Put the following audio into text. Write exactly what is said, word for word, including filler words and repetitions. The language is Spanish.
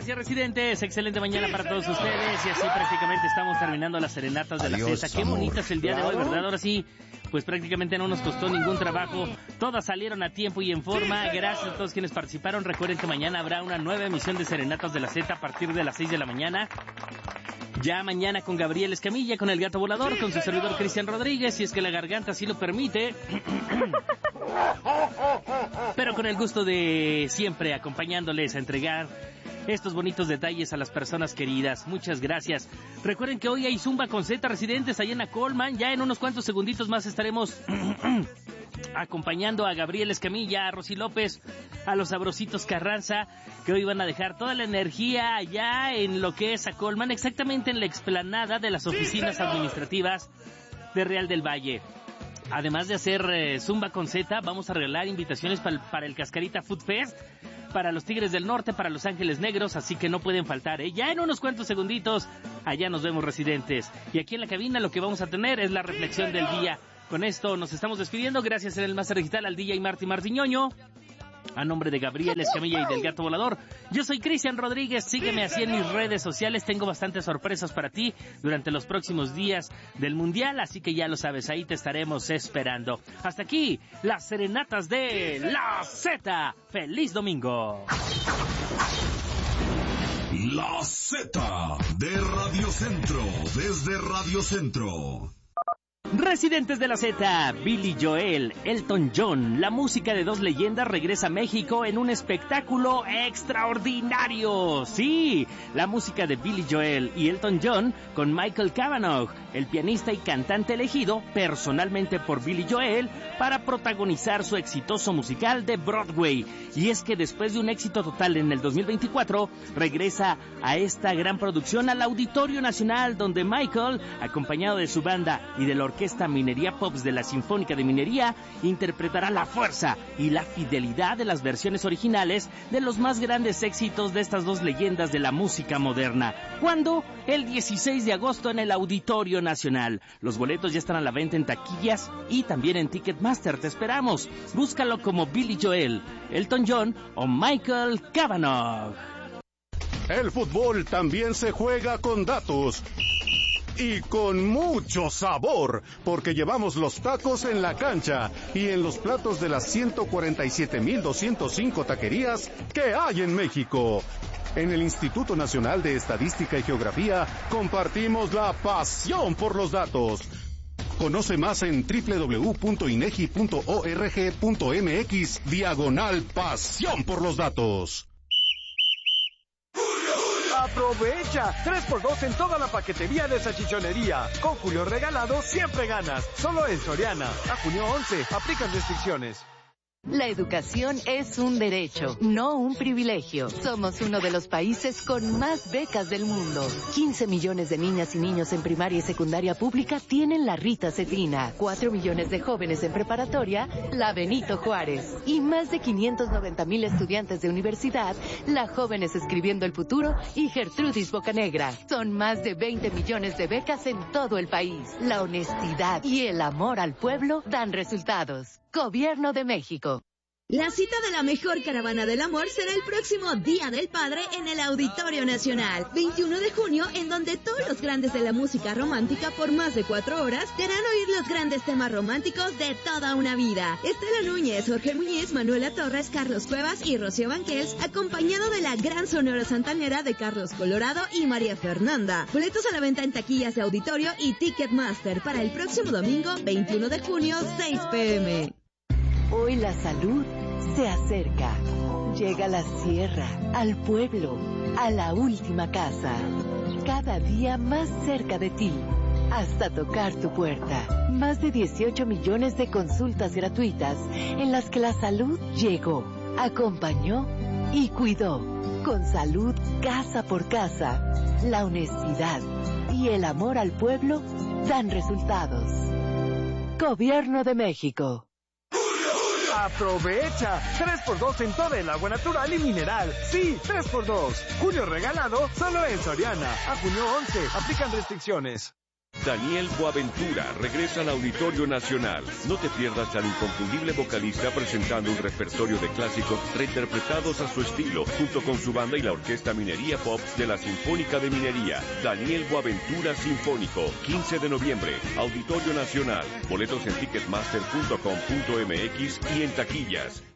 Gracias, residentes. Excelente mañana para todos ustedes. Y así prácticamente estamos terminando las serenatas de Adiós, la Z. Qué amor. bonita es el día Claro. de hoy, ¿verdad? Ahora sí, pues prácticamente no nos costó ningún trabajo. Todas salieron a tiempo y en forma. Gracias a todos quienes participaron. Recuerden que mañana habrá una nueva emisión de Serenatas de la Z a partir de las seis de la mañana. Ya mañana con Gabriel Escamilla, con el Gato Volador, con su servidor Cristian Rodríguez, si es que la garganta así lo permite. Pero con el gusto de siempre acompañándoles a entregar estos bonitos detalles a las personas queridas. Muchas gracias. Recuerden que hoy hay Zumba con Z, residentes allá en la Colman. Ya en unos cuantos segunditos más estaremos acompañando a Gabriel Escamilla, a Rosy López, a los Sabrositos Carranza, que hoy van a dejar toda la energía allá en lo que es a Colman, exactamente en la explanada de las oficinas administrativas de Real del Valle. Además de hacer eh, Zumba con Z, vamos a regalar invitaciones para el, para el Cascarita Food Fest, para los Tigres del Norte, para los Ángeles Negros, así que no pueden faltar, ¿eh? Ya en unos cuantos segunditos, allá nos vemos, residentes. Y aquí en la cabina lo que vamos a tener es la reflexión del día. Con esto nos estamos despidiendo, gracias en el Máster Digital al D J Marty Martiñoño. A nombre de Gabriel Escamilla y del Gato Volador, yo soy Cristian Rodríguez. Sígueme así en mis redes sociales. Tengo bastantes sorpresas para ti durante los próximos días del Mundial, así que ya lo sabes, ahí te estaremos esperando. Hasta aquí, las serenatas de la Z. ¡Feliz domingo! La Z de Radio Centro, desde Radio Centro. Residentes de la Z, Billy Joel, Elton John, la música de dos leyendas regresa a México en un espectáculo extraordinario. Sí, la música de Billy Joel y Elton John con Michael Cavanaugh, el pianista y cantante elegido personalmente por Billy Joel para protagonizar su exitoso musical de Broadway. Y es que después de un éxito total en el dos mil veinticuatro, regresa a esta gran producción al Auditorio Nacional, donde Michael, acompañado de su banda y de la Orquesta Minería Pops de la Sinfónica de Minería, interpretará la fuerza y la fidelidad de las versiones originales de los más grandes éxitos de estas dos leyendas de la música moderna. ¿Cuándo? El dieciséis de agosto en el Auditorio Nacional. Los boletos ya están a la venta en taquillas y también en Ticketmaster. Te esperamos. Búscalo como Billy Joel, Elton John o Michael Cavanaugh. El fútbol también se juega con datos. Y con mucho sabor, porque llevamos los tacos en la cancha y en los platos de las ciento cuarenta y siete mil doscientos cinco taquerías que hay en México. En el Instituto Nacional de Estadística y Geografía compartimos la pasión por los datos. Conoce más en doble u doble u doble u punto inegi punto org punto mx diagonal pasión por los datos. ¡Aprovecha! tres por dos en toda la paquetería de salchichonería. Con Julio Regalado siempre ganas. Solo en Soriana. A junio once. Aplican restricciones. La educación es un derecho, no un privilegio. Somos uno de los países con más becas del mundo. quince millones de niñas y niños en primaria y secundaria pública tienen la Rita Cetrina. cuatro millones de jóvenes en preparatoria, la Benito Juárez. Y más de quinientos noventa mil estudiantes de universidad, la Jóvenes Escribiendo el Futuro y Gertrudis Bocanegra. Son más de veinte millones de becas en todo el país. La honestidad y el amor al pueblo dan resultados. Gobierno de México. La cita de la mejor caravana del amor será el próximo Día del Padre en el Auditorio Nacional, veintiuno de junio, en donde todos los grandes de la música romántica por más de cuatro horas te harán oír los grandes temas románticos de toda una vida. Estela Núñez, Jorge Muñiz, Manuela Torres, Carlos Cuevas y Rocío Banquels, acompañado de la gran Sonora Santanera de Carlos Colorado y María Fernanda. Boletos a la venta en taquillas de Auditorio y Ticketmaster para el próximo domingo, veintiuno de junio, seis pe eme. Hoy la salud se acerca. Llega a la sierra, al pueblo, a la última casa. Cada día más cerca de ti, hasta tocar tu puerta. Más de dieciocho millones de consultas gratuitas en las que la salud llegó, acompañó y cuidó. Con salud casa por casa, la honestidad y el amor al pueblo dan resultados. Gobierno de México. ¡Aprovecha! tres por dos en toda el agua natural y mineral. Sí, tres por dos. Julio Regalado solo en Soriana. A junio once. Aplican restricciones. Daniel Boaventura regresa al Auditorio Nacional. No te pierdas al inconfundible vocalista presentando un repertorio de clásicos reinterpretados a su estilo, junto con su banda y la Orquesta Minería Pop de la Sinfónica de Minería. Daniel Boaventura Sinfónico, quince de noviembre, Auditorio Nacional. Boletos en ticketmaster punto com punto m x y en taquillas.